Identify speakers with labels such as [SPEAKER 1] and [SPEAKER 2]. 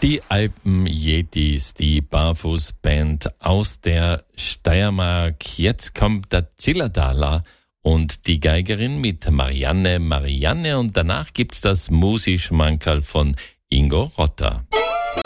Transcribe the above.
[SPEAKER 1] Die Alpen-Yetis, die Barfußband aus der Steiermark. Jetzt kommt der Zillertaler und die Geigerin mit Marianne und danach gibt's das Musi-Schmankerl von Ingo Rotter.